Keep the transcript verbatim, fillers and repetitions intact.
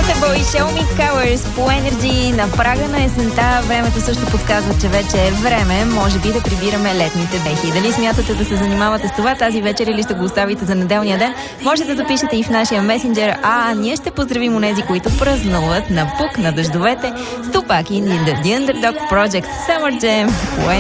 Boy, Show Me Colors по Energy на прага на есента. Времето също подсказва, че вече е време, може би, да прибираме летните дрехи. Дали смятате да се занимавате с това тази вечер или ще го оставите за неделния ден? Можете да пишете и в нашия месенджер, а ние ще поздравим онези, които празнуват на пук на дъждовете с Тупак и The Underdog Project Summer Jam.